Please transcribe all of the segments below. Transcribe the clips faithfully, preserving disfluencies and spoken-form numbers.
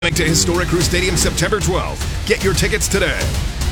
To Historic Crew Stadium September twelfth. Get your tickets today.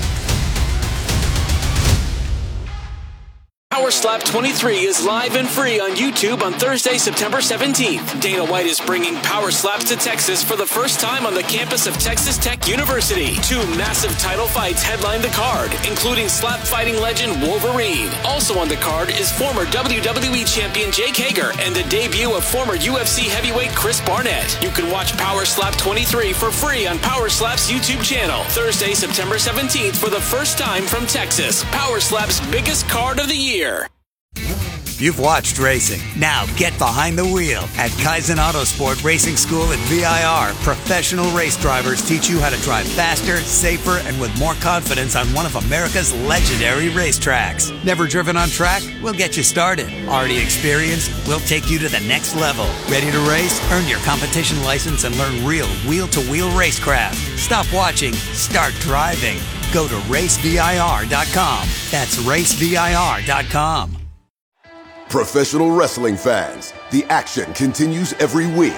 Power Slap twenty-three is live and free on YouTube on Thursday, September seventeenth. Dana White is bringing Power Slaps to Texas for the first time on the campus of Texas Tech University. Two massive title fights headline the card, including slap fighting legend Wolverine. Also on the card is former W W E champion Jake Hager and the debut of former U F C heavyweight Chris Barnett. You can watch Power Slap twenty-three for free on Power Slap's YouTube channel. Thursday, September seventeenth for the first time from Texas. Power Slap's biggest card of the year. You've watched racing. Now get behind the wheel. At Kaizen Autosport Racing School at V I R, professional race drivers teach you how to drive faster, safer, and with more confidence on one of America's legendary racetracks. Never driven on track? We'll get you started. Already experienced? We'll take you to the next level. Ready to race? Earn your competition license and learn real wheel-to-wheel racecraft. Stop watching. Start driving. Go to race V I R dot com. That's race V I R dot com. Professional wrestling fans, the action continues every week.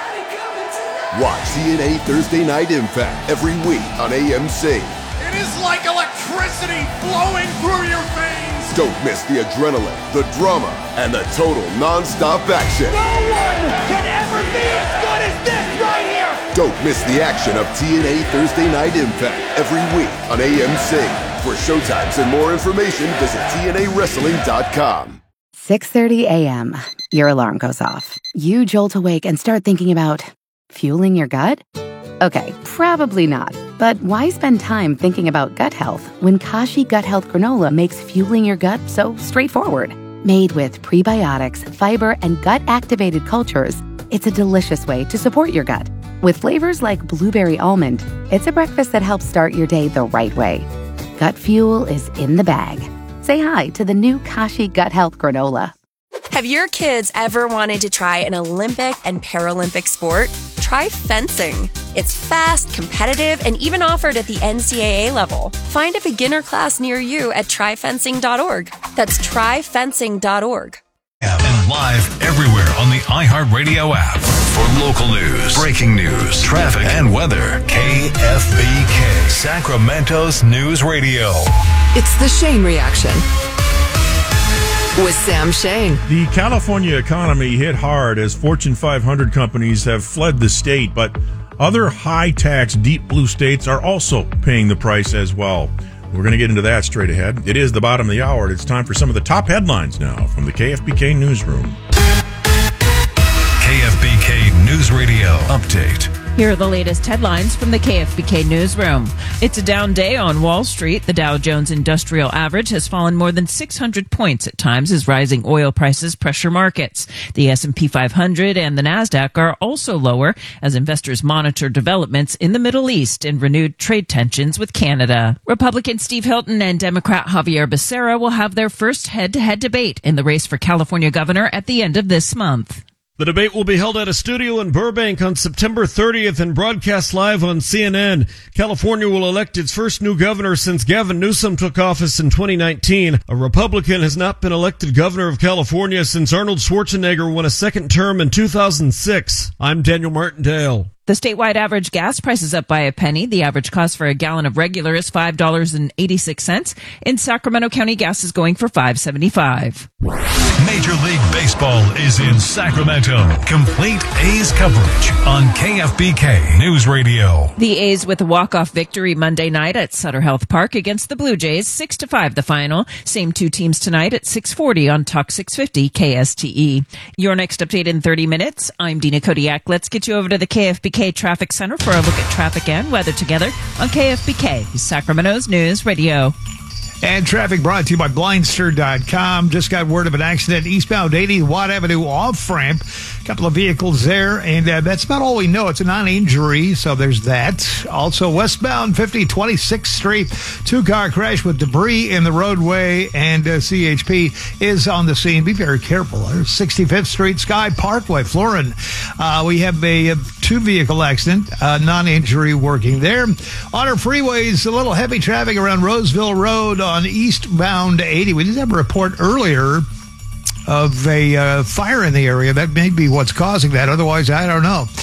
Watch T N A Thursday Night Impact every week on A M C. It is like electricity flowing through your veins. Don't miss the adrenaline, the drama, and the total non-stop action. No one can ever be as good as this right here. Don't miss the action of T N A Thursday Night Impact every week on A M C. For showtimes and more information, visit T N A wrestling dot com. six thirty a.m. Your alarm goes off. You jolt awake and start thinking about fueling your gut? Okay, probably not. But why spend time thinking about gut health when Kashi Gut Health Granola makes fueling your gut so straightforward? Made with prebiotics, fiber, and gut-activated cultures, it's a delicious way to support your gut. With flavors like blueberry almond, it's a breakfast that helps start your day the right way. Gut fuel is in the bag. Say hi to the new Kashi Gut Health Granola. Have your kids ever wanted to try an Olympic and Paralympic sport? Try fencing. It's fast, competitive, and even offered at the N C double A level. Find a beginner class near you at try fencing dot org. That's try fencing dot org. And live everywhere on the iHeartRadio app. For local news, breaking news, traffic, and weather. K F B K, Sacramento's News Radio. It's the Shane Reaction with Sam Shane. The California economy hit hard as Fortune five hundred companies have fled the state, but other high-tax, deep blue states are also paying the price as well. We're going to get into that straight ahead. It is the bottom of the hour. It's time for some of the top headlines now from the K F B K Newsroom. K F B K News Radio Update. Here are the latest headlines from the K F B K Newsroom. It's a down day on Wall Street. The Dow Jones Industrial Average has fallen more than six hundred points at times as rising oil prices pressure markets. The S and P five hundred and the NASDAQ are also lower as investors monitor developments in the Middle East and renewed trade tensions with Canada. Republican Steve Hilton and Democrat Javier Becerra will have their first head-to-head debate in the race for California governor at the end of this month. The debate will be held at a studio in Burbank on September thirtieth and broadcast live on C N N. California will elect its first new governor since Gavin Newsom took office in twenty nineteen. A Republican has not been elected governor of California since Arnold Schwarzenegger won a second term in two thousand six. I'm Daniel Martindale. The statewide average gas price is up by a penny. The average cost for a gallon of regular is five dollars and eighty-six cents. In Sacramento County, gas is going for five dollars and seventy-five cents. Major League Baseball is in Sacramento. Complete A's coverage on K F B K News Radio. The A's with a walk-off victory Monday night at Sutter Health Park against the Blue Jays, six to five the final. Same two teams tonight at six forty on Talk six fifty K S T E. Your next update in thirty minutes. I'm Dina Kodiak. Let's get you over to the K F B K Traffic Center for a look at traffic and weather together on K F B K, Sacramento's News Radio. And traffic brought to you by Blindster dot com. Just got word of an accident eastbound eighty Watt Avenue off-ramp. A couple of vehicles there, and uh, that's about all we know. It's a non-injury, so there's that. Also, westbound fifty twenty-sixth Street, two-car crash with debris in the roadway, and uh, C H P is on the scene. Be very careful. sixty-fifth Street, Sky Parkway, Florin. Uh, we have a, a two-vehicle accident, uh, non-injury working there. On our freeways, a little heavy traffic around Roseville Road on eastbound eighty. We did have a report earlier of a uh, fire in the area. That may be what's causing that. Otherwise, I don't know.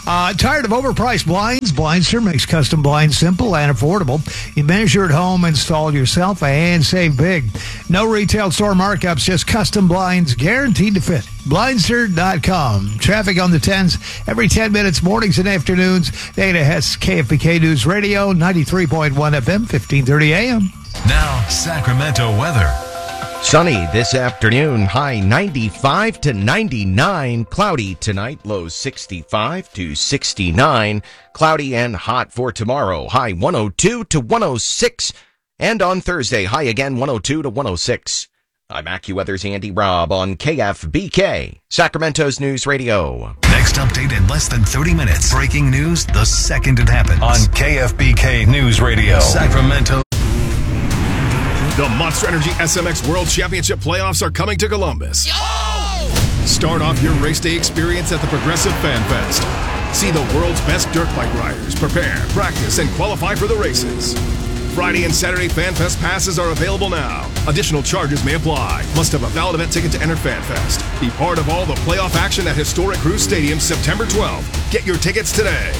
Uh, tired of overpriced blinds? Blindster makes custom blinds simple and affordable. You measure at home, install yourself, and save big. No retail store markups, just custom blinds guaranteed to fit. Blindster dot com. Traffic on the tens every ten minutes, mornings and afternoons. Dana Hess, K F B K News Radio, ninety-three point one F M, fifteen thirty A M. Now, Sacramento weather. Sunny this afternoon, high ninety-five to ninety-nine. Cloudy tonight, low sixty-five to sixty-nine. Cloudy and hot for tomorrow, high one oh two to one oh six. And on Thursday, high again one oh two to one oh six. I'm AccuWeather's Andy Robb on K F B K, Sacramento's News Radio. Next update in less than thirty minutes. Breaking news the second it happens. On K F B K News Radio, Sacramento. The Monster Energy S M X World Championship playoffs are coming to Columbus. Yo! Start off your race day experience at the Progressive Fan Fest. See the world's best dirt bike riders prepare, practice, and qualify for the races. Friday and Saturday Fan Fest passes are available now. Additional charges may apply. Must have a valid event ticket to enter Fan Fest. Be part of all the playoff action at historic Cruz Stadium September twelfth. Get your tickets today.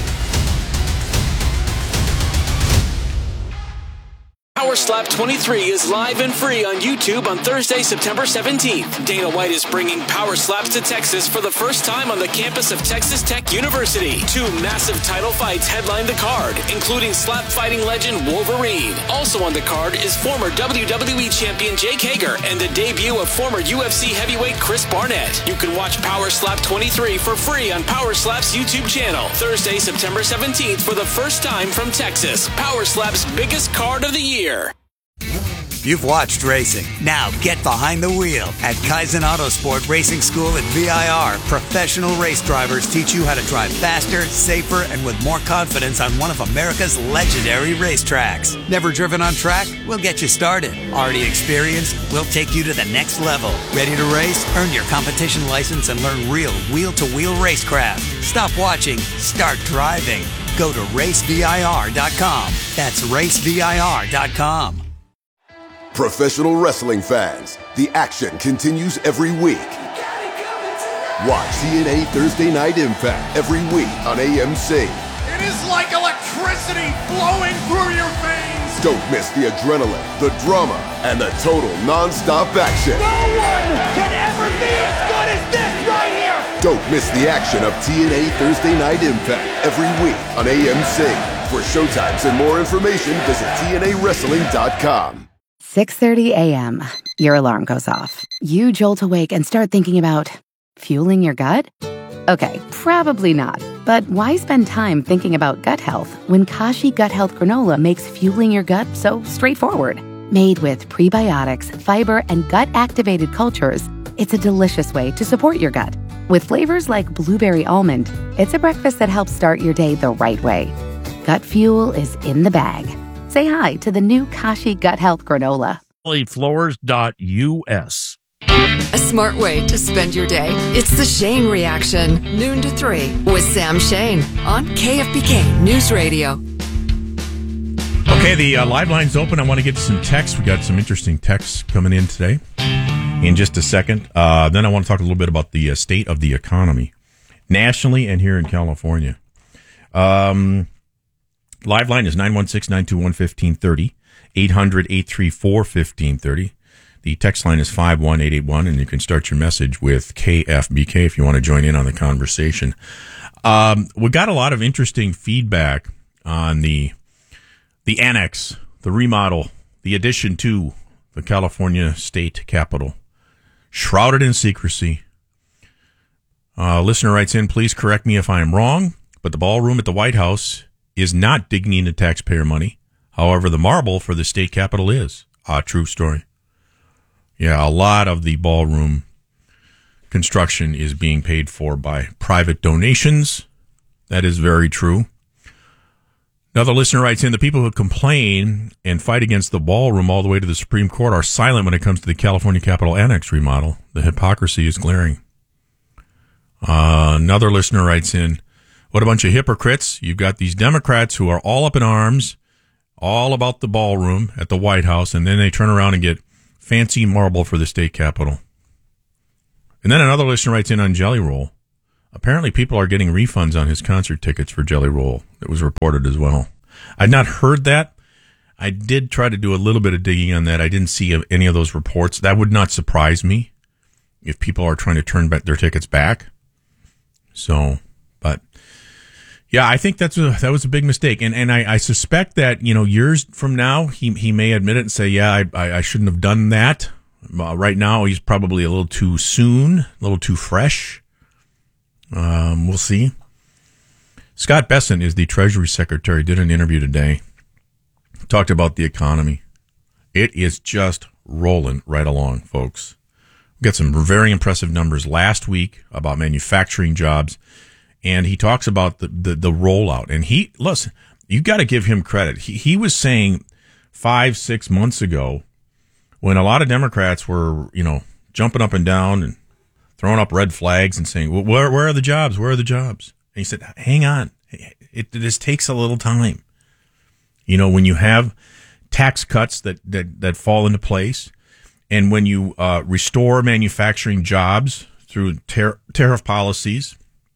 Power Slap twenty-three is live and free on YouTube on Thursday, September seventeenth. Dana White is bringing Power Slaps to Texas for the first time on the campus of Texas Tech University. Two massive title fights headline the card, including slap fighting legend Wolverine. Also on the card is former W W E champion Jake Hager and the debut of former U F C heavyweight Chris Barnett. You can watch Power Slap twenty-three for free on Power Slap's YouTube channel. Thursday, September seventeenth for the first time from Texas. Power Slap's biggest card of the year. You've watched racing. Now get behind the wheel. At Kaizen Autosport Racing School at V I R, professional race drivers teach you how to drive faster, safer, and with more confidence on one of America's legendary racetracks. Never driven on track? We'll get you started. Already experienced? We'll take you to the next level. Ready to race? Earn your competition license and learn real wheel-to-wheel racecraft. Stop watching. Start driving. Go to race V I R dot com. That's race V I R dot com. Professional wrestling fans, the action continues every week. Watch T N A Thursday Night Impact every week on A M C. It is like electricity flowing through your veins. Don't miss the adrenaline, the drama, and the total non-stop action. No one can ever be as good as this right here. Don't miss the action of T N A Thursday Night Impact every week on A M C. For showtimes and more information, visit T N A wrestling dot com. six thirty A M. Your alarm goes off. You jolt awake and start thinking about fueling your gut? Okay, probably not. But why spend time thinking about gut health when Kashi Gut Health Granola makes fueling your gut so straightforward? Made with prebiotics, fiber, and gut-activated cultures, it's a delicious way to support your gut. With flavors like blueberry almond, it's a breakfast that helps start your day the right way. Gut fuel is in the bag. Say hi to the new Kashi Gut Health Granola. Floors dot U S. A smart way to spend your day. It's the Shane Reaction, noon to three, with Sam Shane on K F B K News Radio. Okay, the uh, live line's open. I want to get some texts. We got some interesting texts coming in today in just a second. Uh, then I want to talk a little bit about the uh, state of the economy nationally and here in California. Um... Live line is nine one six, nine two one, one five three zero, eight hundred, eight three four, one five three zero. The text line is five one eight eight one, and you can start your message with K F B K if you want to join in on the conversation. Um, we got a lot of interesting feedback on the the annex, the remodel, the addition to the California state capitol, shrouded in secrecy. Uh, listener writes in, please correct me if I am wrong, but the ballroom at the White House is not digging into taxpayer money. However, the marble for the state capitol is. Ah, true story. Yeah, a lot of the ballroom construction is being paid for by private donations. That is very true. Another listener writes in, the people who complain and fight against the ballroom all the way to the Supreme Court are silent when it comes to the California Capitol Annex remodel. The hypocrisy is glaring. Uh, another listener writes in, what a bunch of hypocrites. You've got these Democrats who are all up in arms, all about the ballroom at the White House, and then they turn around and get fancy marble for the state capitol. And then another listener writes in on Jelly Roll. apparently people are getting refunds on his concert tickets for Jelly Roll. It was reported as well. I'd not heard that. I did try to do a little bit of digging on that. I didn't see any of those reports. That would not surprise me if people are trying to turn back their tickets back. So, but yeah, I think that's a, that was a big mistake. And and I, I suspect that, you know, years from now, he he may admit it and say, yeah, I, I, I shouldn't have done that. Uh, right now, he's probably a little too soon, a little too fresh. Um, we'll see. Scott Bessent is the Treasury Secretary, did an interview today. Talked about the economy. It is just rolling right along, folks. We got some very impressive numbers last week about manufacturing jobs, and he talks about the, the, the rollout. And he, listen, you got to give him credit. He, he was saying five, six months ago, when a lot of Democrats were, you know, jumping up and down and throwing up red flags and saying, well, where, where are the jobs? Where are the jobs? And he said, hang on. It, this takes a little time. You know, when you have tax cuts that, that, that fall into place, and when you uh, restore manufacturing jobs through tar- tariff policies,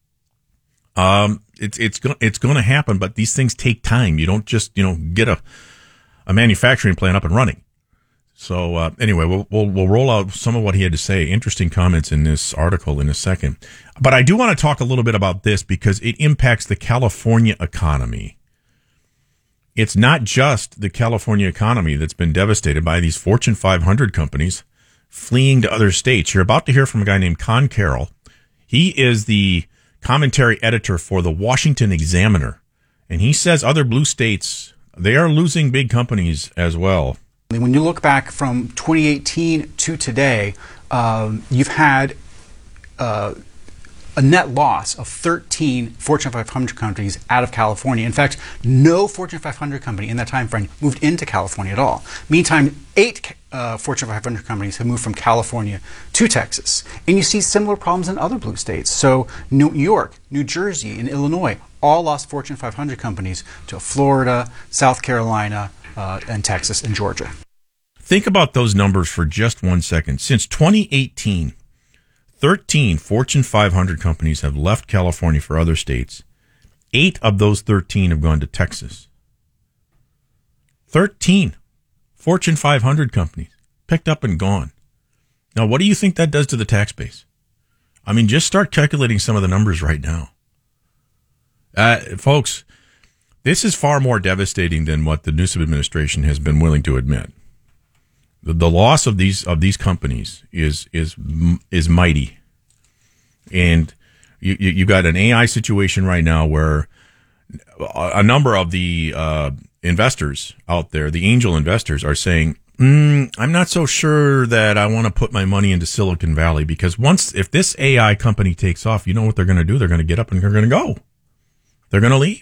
um, it's it's going it's going to happen. But these things take time. You don't just you know get a a manufacturing plant up and running. So uh, anyway, we'll, we'll we'll roll out some of what he had to say. Interesting comments in this article in a second. But I do want to talk a little bit about this because it impacts the California economy. It's not just the California economy that's been devastated by these Fortune five hundred companies fleeing to other states. You're about to hear from a guy named Con Carroll. He is the commentary editor for the Washington Examiner, and he says other blue states, they are losing big companies as well. When you look back from twenty eighteen to today, um, you've had uh, a net loss of thirteen Fortune five hundred companies out of California. In fact, no Fortune five hundred company in that time frame moved into California at all. Meantime, eight uh, Fortune five hundred companies have moved from California to Texas. And you see similar problems in other blue states. So New York, New Jersey, and Illinois all lost Fortune five hundred companies to Florida, South Carolina, uh, and Texas and Georgia. Think about those numbers for just one second. Since twenty eighteen, thirteen Fortune five hundred companies have left California for other states. Eight of those thirteen have gone to Texas. thirteen Fortune five hundred companies picked up and gone. Now, what do you think that does to the tax base? I mean, just start calculating some of the numbers right now. Uh, folks, this is far more devastating than what the Newsom administration has been willing to admit. The, the loss of these of these companies is is is mighty, and you you, you got an A I situation right now where a number of the uh, investors out there, the angel investors, are saying, mm, "I'm not so sure that I want to put my money into Silicon Valley because once if this A I company takes off, you know what they're going to do? They're going to get up and they're going to go. They're going to leave.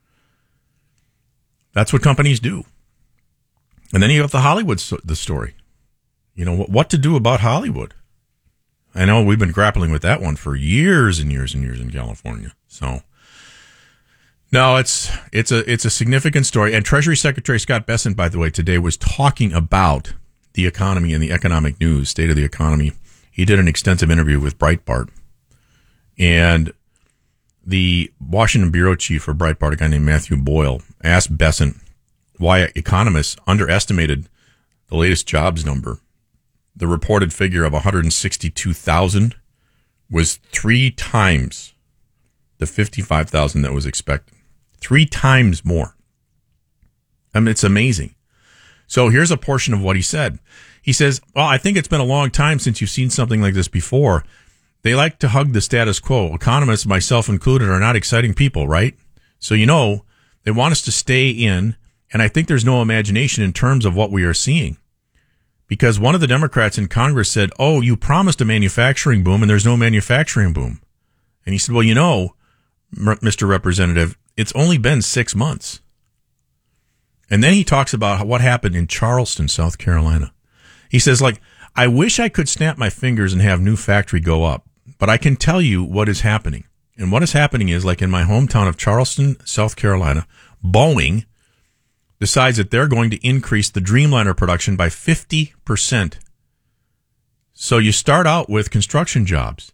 That's what companies do." And then you have the Hollywood the story. You know, what, what to do about Hollywood? I know we've been grappling with that one for years and years and years in California. So, no, it's it's a it's a significant story. And Treasury Secretary Scott Bessent, by the way, today was talking about the economy and the economic news, state of the economy. He did an extensive interview with Breitbart. And the Washington bureau chief for Breitbart, a guy named Matthew Boyle, asked Bessent why economists underestimated the latest jobs number. The reported figure of one hundred sixty-two thousand was three times the fifty-five thousand that was expected. Three times more. I mean, it's amazing. So here's a portion of what he said. He says, well, I think it's been a long time since you've seen something like this before. They like to hug the status quo. Economists, myself included, are not exciting people, right? So, you know, they want us to stay in. And I think there's no imagination in terms of what we are seeing. Because one of the Democrats in Congress said, oh, you promised a manufacturing boom and there's no manufacturing boom. And he said, well, you know, Mister Representative, it's only been six months. And then he talks about what happened in Charleston, South Carolina. He says, like, I wish I could snap my fingers and have new factory go up, but I can tell you what is happening. And what is happening is, like in my hometown of Charleston, South Carolina, Boeing decides that they're going to increase the Dreamliner production by fifty percent. So you start out with construction jobs.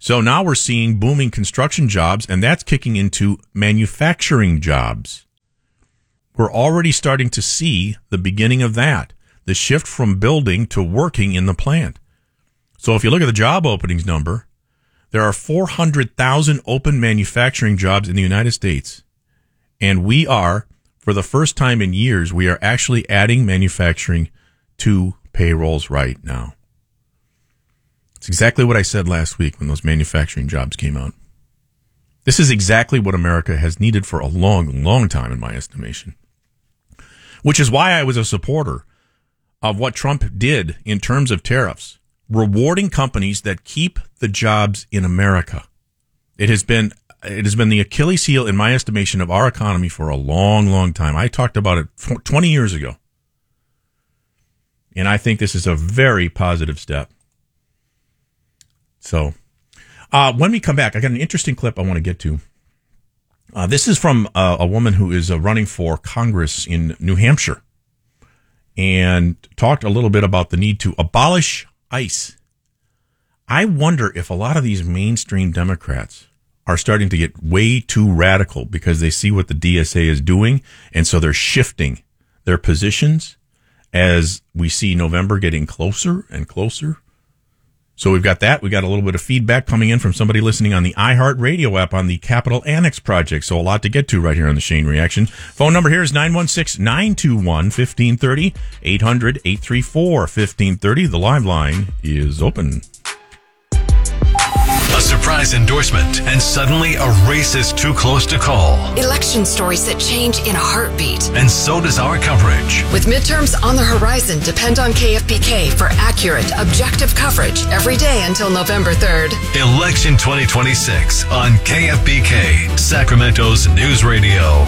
So now we're seeing booming construction jobs, and that's kicking into manufacturing jobs. We're already starting to see the beginning of that, the shift from building to working in the plant. So if you look at the job openings number, there are four hundred thousand open manufacturing jobs in the United States. And we are, for the first time in years, we are actually adding manufacturing to payrolls right now. It's exactly what I said last week when those manufacturing jobs came out. This is exactly what America has needed for a long, long time, in my estimation. Which is why I was a supporter of what Trump did in terms of tariffs, rewarding companies that keep the jobs in America. It has been it has been the Achilles heel, in my estimation, of our economy for a long, long time. I talked about it twenty years ago. And I think this is a very positive step. So, uh, when we come back, I got an interesting clip I want to get to. Uh, this is from uh, a woman who is uh, running for Congress in New Hampshire and talked a little bit about the need to abolish ICE. I wonder if a lot of these mainstream Democrats are starting to get way too radical because they see what the D S A is doing, and so they're shifting their positions as we see November getting closer and closer. So we've got that. We got a little bit of feedback coming in from somebody listening on the iHeartRadio app on the Capitol Annex project. So a lot to get to right here on the Shane Reaction. Phone number here is nine one six, nine two one, one five three zero, eight hundred, eight three four, one five three zero. The live line is open. A surprise endorsement, and suddenly a race is too close to call. Election stories that change in a heartbeat. And so does our coverage. With midterms on the horizon, depend on K F B K for accurate, objective coverage every day until November third. Election twenty twenty-six on K F B K, Sacramento's News Radio.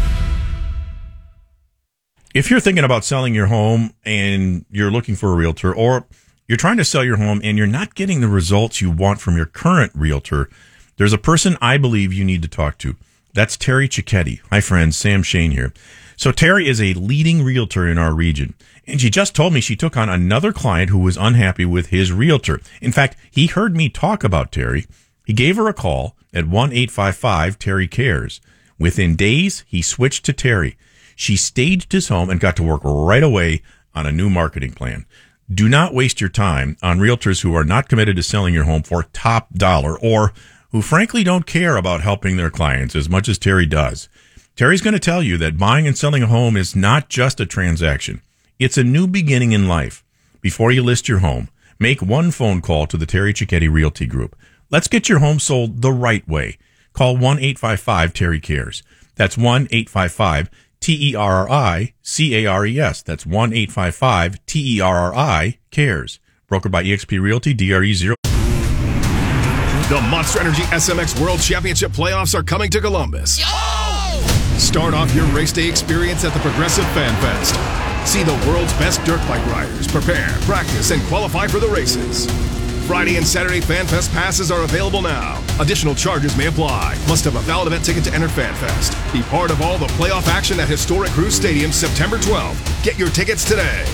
If you're thinking about selling your home and you're looking for a realtor, or you're trying to sell your home and you're not getting the results you want from your current realtor, there's a person I believe you need to talk to. That's Terry Cicchetti. Hi, friends. Sam Shane here. So Terry is a leading realtor in our region, and she just told me she took on another client who was unhappy with his realtor. In fact, he heard me talk about Terry. He gave her a call at one eight five five, Terry Cares. Within days, he switched to Terry. She staged his home and got to work right away on a new marketing plan. Do not waste your time on realtors who are not committed to selling your home for top dollar, or who frankly don't care about helping their clients as much as Terry does. Terry's going to tell you that buying and selling a home is not just a transaction. It's a new beginning in life. Before you list your home, make one phone call to the Terry Cicchetti Realty Group. Let's get your home sold the right way. Call one eight five five, Terry Cares. That's one eight five five, T E R R I C A R E S. That's one eight five five, T E R R I, CARES. Brokered by eXp Realty, D R E zero. The Monster Energy S M X World Championship playoffs are coming to Columbus. Start off your race day experience at the Progressive Fan Fest. See the world's best dirt bike riders prepare, practice, and qualify for the races. Friday and Saturday Fan Fest passes are available now. Additional charges may apply. Must have a valid event ticket to enter Fan Fest. Be part of all the playoff action at historic Crew Stadium September twelfth. Get your tickets today.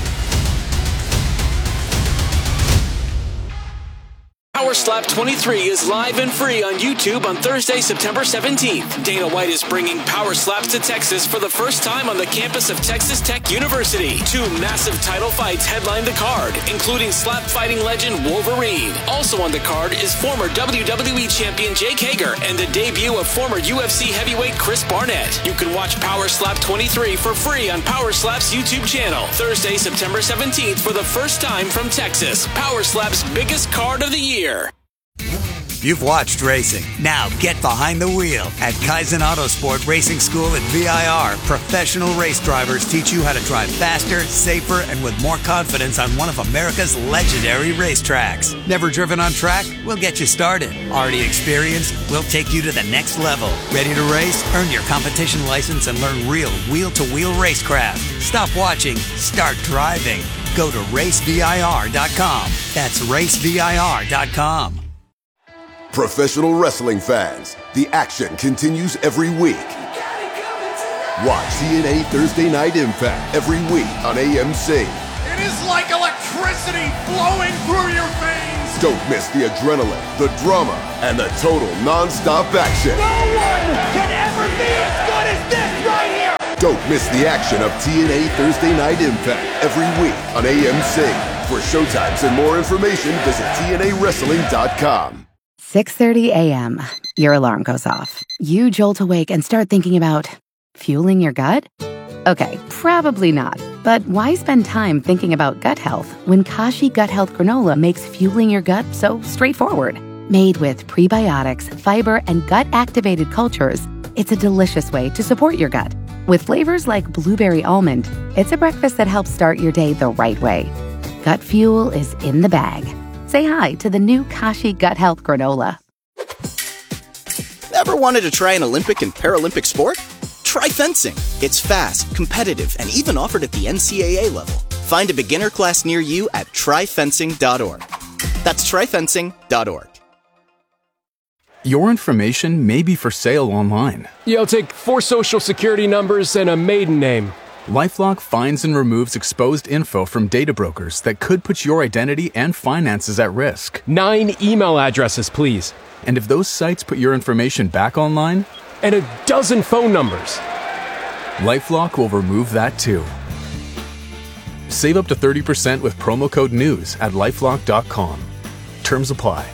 Power Slap twenty-three is live and free on YouTube on Thursday, September seventeenth. Dana White is bringing Power Slaps to Texas for the first time on the campus of Texas Tech University. Two massive title fights headline the card, including slap fighting legend Wolverine. Also on the card is former W W E champion Jake Hager and the debut of former U F C heavyweight Chris Barnett. You can watch Power Slap twenty-three for free on Power Slap's YouTube channel Thursday, September seventeenth for the first time from Texas. Power Slap's biggest card of the year. You've watched racing. Now get behind the wheel at Kaizen Autosport Racing School at V I R. Professional race drivers teach you how to drive faster, safer, and with more confidence on one of America's legendary racetracks. Never driven on track? We'll get you started. Already experienced? We'll take you to the next level. Ready to race? Earn your competition license and learn real wheel-to-wheel racecraft. Stop watching. Start driving. Go to race V I R dot com. That's race V I R dot com. Professional wrestling fans, the action continues every week. Watch T N A Thursday Night Impact every week on A M C. It is like electricity flowing through your veins. Don't miss the adrenaline, the drama, and the total non-stop action. No one can ever be as good as this right here! Don't miss the action of T N A Thursday Night Impact every week on A M C. For showtimes and more information, visit T N A wrestling dot com. six thirty a.m. Your alarm goes off. You jolt awake and start thinking about fueling your gut? Okay, probably not. But why spend time thinking about gut health when Kashi Gut Health Granola makes fueling your gut so straightforward? Made with prebiotics, fiber, and gut-activated cultures, it's a delicious way to support your gut. With flavors like blueberry almond, it's a breakfast that helps start your day the right way. Gut fuel is in the bag. Say hi to the new Kashi Gut Health Granola. Ever wanted to try an Olympic and Paralympic sport? Try fencing. It's fast, competitive, and even offered at the N C double A level. Find a beginner class near you at try fencing dot org. That's try fencing dot org. Your information may be for sale online. You'll take four social security numbers and a maiden name. LifeLock finds and removes exposed info from data brokers that could put your identity and finances at risk. Nine email addresses, please. And if those sites put your information back online, and a dozen phone numbers, LifeLock will remove that too. Save up to thirty percent with promo code NEWS at lifelock dot com. Terms apply.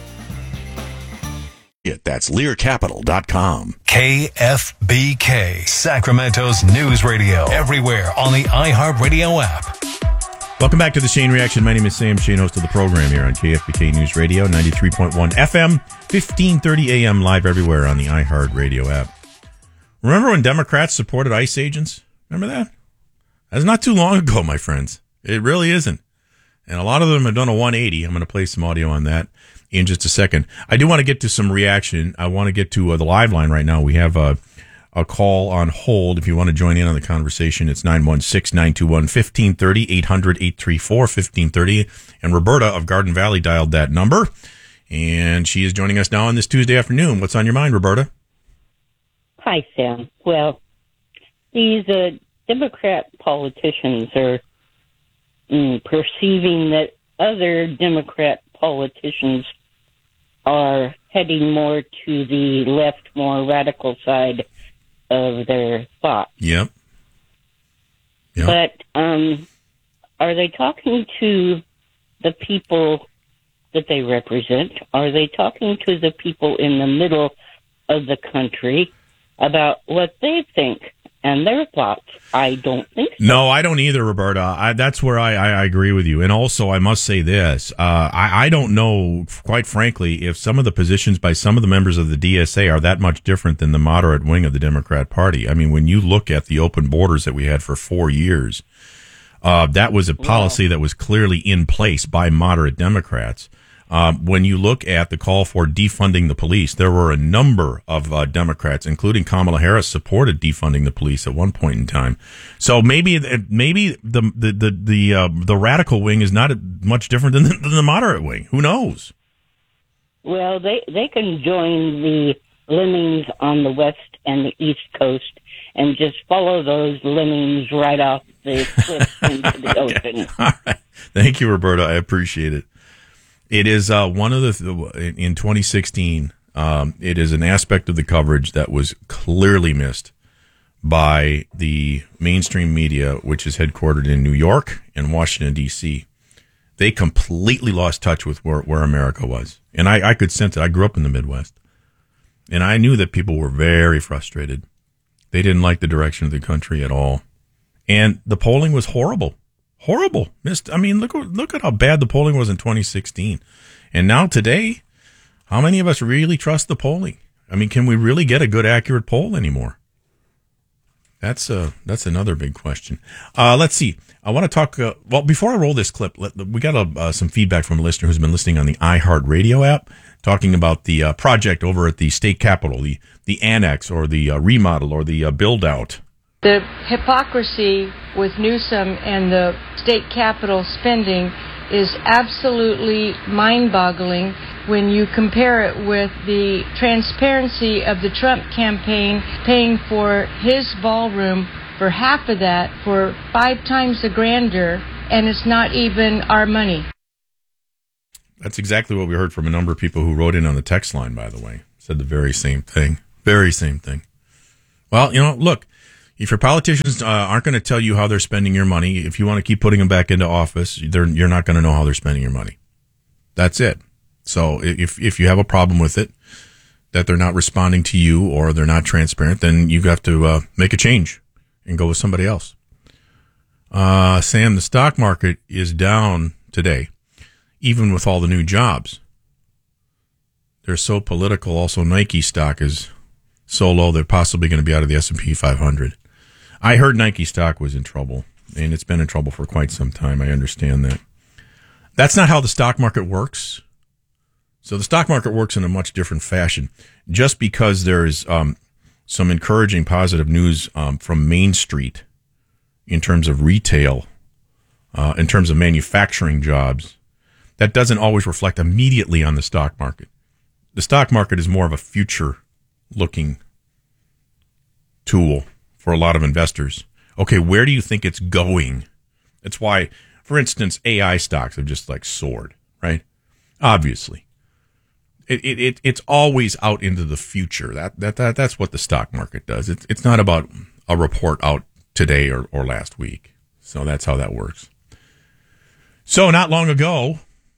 That's lear capital dot com. K F B K, Sacramento's news radio. Everywhere on the iHeartRadio app. Welcome back to the Shane Reaction. My name is Sam Shane, host of the program here on K F B K News Radio, ninety-three point one F M, fifteen thirty A M, live everywhere on the iHeartRadio app. Remember when Democrats supported ICE agents? Remember that? That's not too long ago, my friends. It really isn't. And a lot of them have done a one eighty. I'm going to play some audio on that in just a second. I do want to get to some reaction. I want to get to uh, the live line right now. We have a, a call on hold. If you want to join in on the conversation, it's nine one six, nine two one, one five three zero, eight hundred, eight three four, one five three zero. And Roberta of Garden Valley dialed that number. And she is joining us now on this Tuesday afternoon. What's on your mind, Roberta? Hi, Sam. Well, these uh, Democrat politicians are mm, perceiving that other Democrat politicians are heading more to the left, more radical side of their thought. Yep. Yep. But um, are they talking to the people that they represent? Are they talking to the people in the middle of the country about what they think and their thoughts? I don't think so. No, I don't either, Roberta. I, that's where I, I, I agree with you. And also, I must say this. Uh, I, I don't know, quite frankly, if some of the positions by some of the members of the D S A are that much different than the moderate wing of the Democrat Party. I mean, when you look at the open borders that we had for four years, uh, that was a policy that was clearly in place by moderate Democrats. Um, when you look at the call for defunding the police, there were a number of uh, Democrats, including Kamala Harris, supported defunding the police at one point in time. So maybe maybe the the the the, uh, the radical wing is not much different than the, than the moderate wing. Who knows? Well, they they can join the lemmings on the west and the east coast and just follow those lemmings right off the cliff into the ocean. All right. Thank you, Roberta. I appreciate it. It is uh, one of the, in twenty sixteen, um, it is an aspect of the coverage that was clearly missed by the mainstream media, which is headquartered in New York and Washington, D C. They completely lost touch with where, where America was. And I, I could sense it. I grew up in the Midwest. And I knew that people were very frustrated. They didn't like the direction of the country at all. And the polling was horrible. Horrible. Missed. I mean, look, look at how bad the polling was in twenty sixteen. And now today, how many of us really trust the polling? I mean, can we really get a good, accurate poll anymore? That's uh, that's another big question. Uh, let's see. I want to talk. Uh, well, before I roll this clip, let, we got a, uh, some feedback from a listener who's been listening on the iHeartRadio app, talking about the uh, project over at the state capitol, the the annex or the uh, remodel or the uh, build out. The hypocrisy with Newsom and the state capital spending is absolutely mind-boggling when you compare it with the transparency of the Trump campaign paying for his ballroom for half of that for five times the grandeur, and it's not even our money. That's exactly what we heard from a number of people who wrote in on the text line, by the way. Said the very same thing. Very same thing. Well, you know, look, if your politicians uh, aren't going to tell you how they're spending your money, if you want to keep putting them back into office, they're, you're not going to know how they're spending your money. That's it. So if if you have a problem with it, that they're not responding to you or they're not transparent, then you have to uh, make a change and go with somebody else. Uh, Sam, the stock market is down today, even with all the new jobs. They're so political. Also, Nike stock is so low they're possibly going to be out of the S and P five hundred. I heard Nike stock was in trouble, and it's been in trouble for quite some time. I understand that. That's not how the stock market works. So the stock market works in a much different fashion. Just because there's um, some encouraging positive news um, from Main Street in terms of retail, uh, in terms of manufacturing jobs, that doesn't always reflect immediately on the stock market. The stock market is more of a future-looking tool for a lot of investors. Okay, where do you think it's going? That's why, for instance, A I stocks have just like soared, right? Obviously. It, it, it it's always out into the future. That, that that that's what the stock market does. It's it's not about a report out today or, or last week. So that's how that works. So not long ago,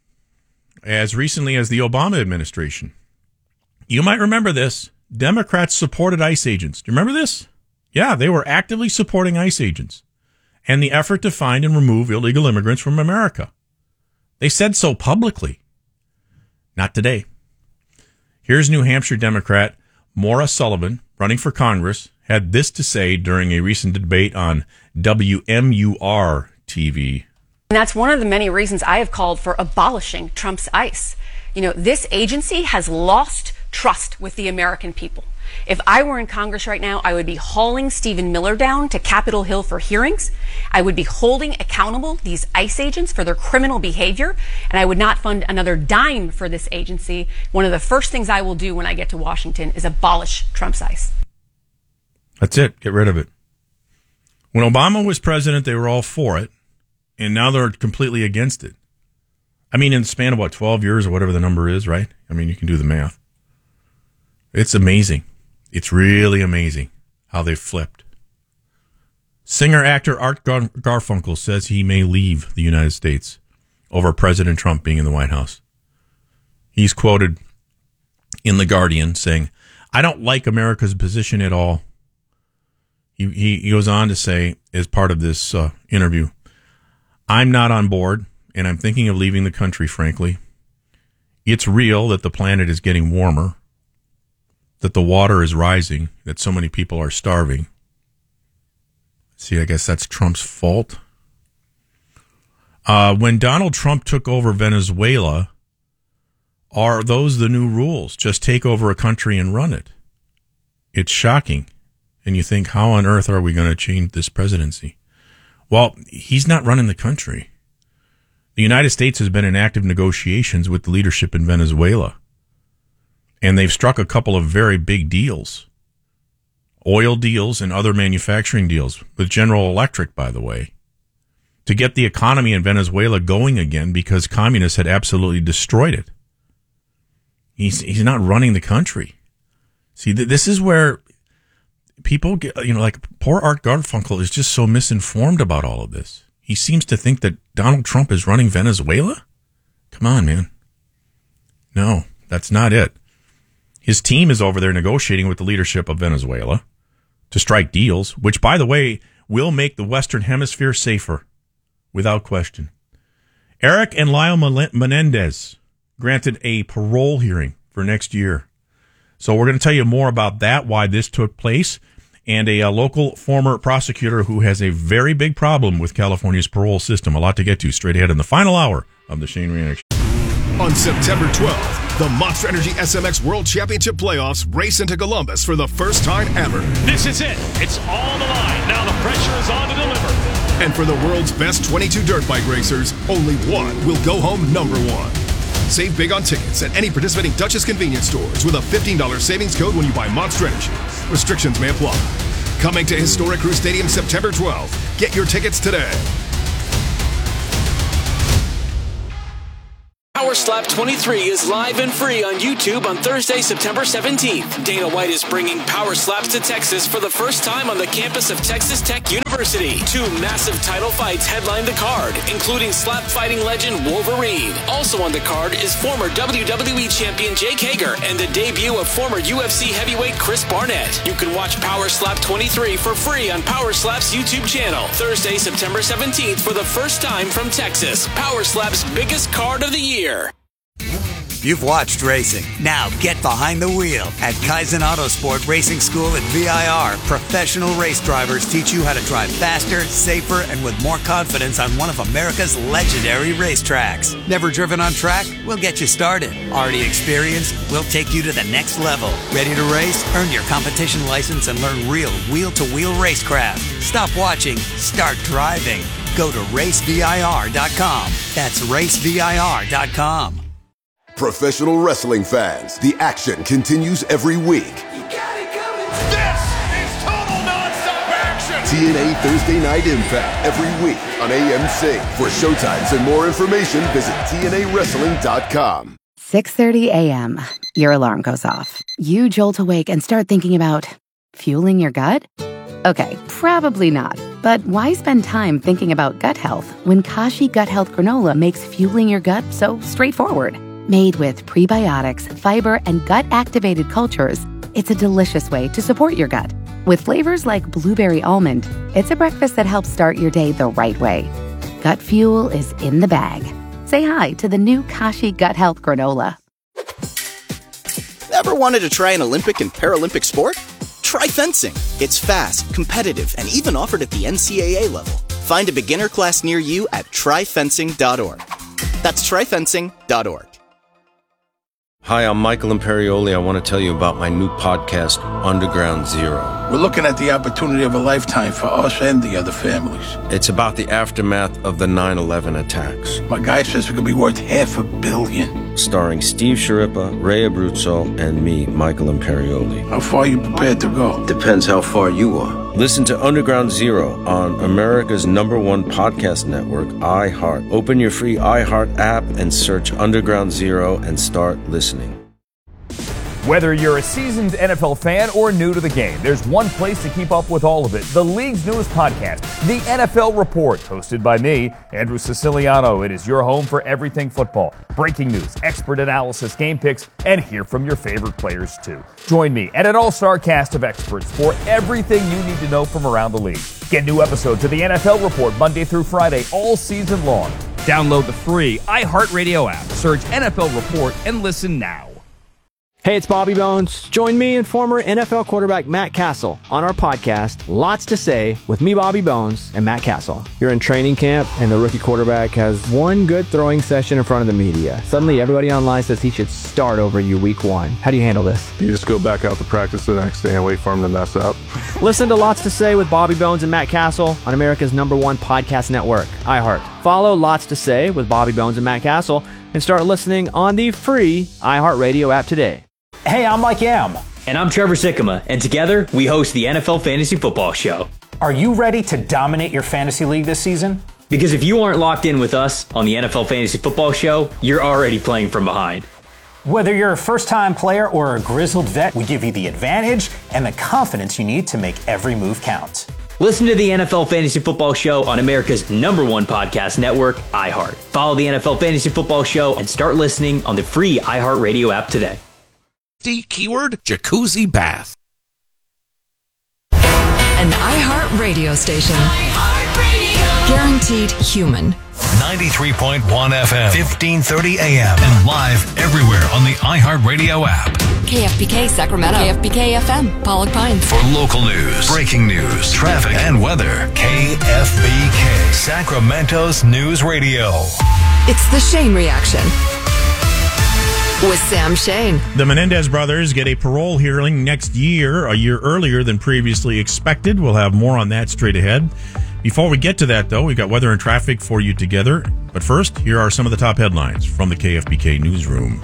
as recently as the Obama administration, you might remember this, Democrats supported ICE agents. Do you remember this? Yeah, they were actively supporting ICE agents and the effort to find and remove illegal immigrants from America. They said so publicly. Not today. Here's New Hampshire Democrat Maura Sullivan, running for Congress, had this to say during a recent debate on W M U R T V. And that's one of the many reasons I have called for abolishing Trump's ICE. You know, this agency has lost trust with the American people. If I were in Congress right now, I would be hauling Stephen Miller down to Capitol Hill for hearings. I would be holding accountable these ICE agents for their criminal behavior, and I would not fund another dime for this agency. One of the first things I will do when I get to Washington is abolish Trump's ICE. That's it. Get rid of it. When Obama was president, they were all for it, and now they're completely against it. I mean, in the span of, what, twelve years or whatever the number is, right? I mean, you can do the math. It's amazing. It's really amazing how they've flipped. Singer-actor Art Gar- Garfunkel says he may leave the United States over President Trump being in the White House. He's quoted in The Guardian saying, "I don't like America's position at all." He, he, he goes on to say, as part of this uh, interview, "I'm not on board, and I'm thinking of leaving the country, frankly. It's real that the planet is getting warmer, that the water is rising, that so many people are starving. See, I guess that's Trump's fault. Uh, when Donald Trump took over Venezuela, are those the new rules? Just take over a country and run it? It's shocking. And you think, how on earth are we going to change this presidency? Well, he's not running the country. The United States has been in active negotiations with the leadership in Venezuela. And they've struck a couple of very big deals. Oil deals and other manufacturing deals with General Electric, by the way, to get the economy in Venezuela going again because communists had absolutely destroyed it. He's he's not running the country. See, th- this is where people get, you know, like poor Art Garfunkel is just so misinformed about all of this. He seems to think that Donald Trump is running Venezuela? Come on, man. No, that's not it. His team is over there negotiating with the leadership of Venezuela to strike deals, which, by the way, will make the Western Hemisphere safer, without question. Eric and Lyle Menendez granted a parole hearing for next year. So we're going to tell you more about that, why this took place, and a, a local former prosecutor who has a very big problem with California's parole system. A lot to get to straight ahead in the final hour of the Shane Reaction. On September twelfth, the Monster Energy S M X World Championship Playoffs race into Columbus for the first time ever. This is it. It's all the line. Now the pressure is on to deliver. And for the world's best twenty-two dirt bike racers, only one will go home number one. Save big on tickets at any participating Duchess convenience stores with a fifteen dollars savings code when you buy Monster Energy. Restrictions may apply. Coming to historic Crew Stadium September twelfth. Get your tickets today. Power Slap twenty-three is live and free on YouTube on Thursday, September seventeenth. Dana White is bringing Power Slaps to Texas for the first time on the campus of Texas Tech University. Two massive title fights headline the card, including slap fighting legend Wolverine. Also on the card is former W W E champion Jake Hager and the debut of former U F C heavyweight Chris Barnett. You can watch Power Slap twenty-three for free on Power Slap's YouTube channel. Thursday, September seventeenth for the first time from Texas. Power Slap's biggest card of the year. You've watched racing. Now get behind the wheel. At Kaizen Autosport Racing School at V I R, professional race drivers teach you how to drive faster, safer, and with more confidence on one of America's legendary racetracks. Never driven on track? We'll get you started. Already experienced? We'll take you to the next level. Ready to race? Earn your competition license and learn real wheel-to-wheel racecraft. Stop watching. Start driving. Go to race V I R dot com. That's race V I R dot com. Professional wrestling fans, the action continues every week. This is total non-stop action! T N A Thursday Night Impact every week on A M C. For showtimes and more information, visit T N A wrestling dot com. six thirty a.m. Your alarm goes off. You jolt awake and start thinking about fueling your gut? Okay, probably not. But why spend time thinking about gut health when Kashi Gut Health Granola makes fueling your gut so straightforward? Made with prebiotics, fiber, and gut-activated cultures, it's a delicious way to support your gut. With flavors like blueberry almond, it's a breakfast that helps start your day the right way. Gut fuel is in the bag. Say hi to the new Kashi Gut Health Granola. Ever wanted to try an Olympic and Paralympic sport? Try fencing. It's fast, competitive, and even offered at the N C A A level. Find a beginner class near you at try fencing dot org. That's try fencing dot org. Hi, I'm Michael Imperioli. I want to tell you about my new podcast, Underground Zero. We're looking at the opportunity of a lifetime for us and the other families. It's about the aftermath of the nine eleven attacks. My guy says it could be worth half a billion. Starring Steve Sciarippa, Ray Abruzzo, and me, Michael Imperioli. How far are you prepared to go? Depends how far you are. Listen to Underground Zero on America's number one podcast network, iHeart. Open your free iHeart app and search Underground Zero and start listening. Whether you're a seasoned N F L fan or new to the game, there's one place to keep up with all of it. The league's newest podcast, The N F L Report, hosted by me, Andrew Siciliano. It is your home for everything football. Breaking news, expert analysis, game picks, and hear from your favorite players, too. Join me and an all-star cast of experts for everything you need to know from around the league. Get new episodes of The N F L Report Monday through Friday, all season long. Download the free iHeartRadio app, search N F L Report, and listen now. Hey, it's Bobby Bones. Join me and former N F L quarterback Matt Castle on our podcast, Lots to Say, with me, Bobby Bones, and Matt Castle. You're in training camp, and the rookie quarterback has one good throwing session in front of the media. Suddenly, everybody online says he should start over you week one. How do you handle this? You just go back out to practice the next day and wait for him to mess up. Listen to Lots to Say with Bobby Bones and Matt Castle on America's number one podcast network, iHeart. Follow Lots to Say with Bobby Bones and Matt Castle and start listening on the free iHeartRadio app today. Hey, I'm Mike Yam. And I'm Trevor Sikkema, and together we host the N F L Fantasy Football Show. Are you ready to dominate your fantasy league this season? Because if you aren't locked in with us on the N F L Fantasy Football Show, you're already playing from behind. Whether you're a first-time player or a grizzled vet, we give you the advantage and the confidence you need to make every move count. Listen to the N F L Fantasy Football Show on America's number one podcast network, iHeart. Follow the N F L Fantasy Football Show and start listening on the free iHeartRadio app today. The keyword jacuzzi bath. An iHeart radio station. iHeart Radio. Guaranteed human. ninety-three point one F M, fifteen thirty A M, and live everywhere on the iHeartRadio app. K F B K Sacramento. K F B K F M, Pollock Pines. For local news, breaking news, traffic, and weather, K F B K, Sacramento's News Radio. It's the Shane Reaction with Sam Shane. The Menendez brothers get a parole hearing next year, a year earlier than previously expected. We'll have more on that straight ahead. Before we get to that, though, we've got weather and traffic for you together. But first, here are some of the top headlines from the K F B K newsroom.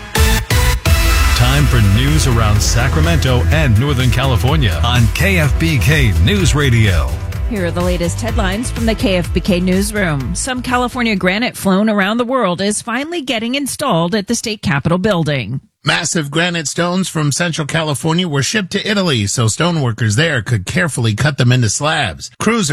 Time for news around Sacramento and Northern California on K F B K News Radio. Here are the latest headlines from the K F B K newsroom. Some California granite flown around the world is finally getting installed at the state capitol building. Massive granite stones from Central California were shipped to Italy so stoneworkers there could carefully cut them into slabs. Crews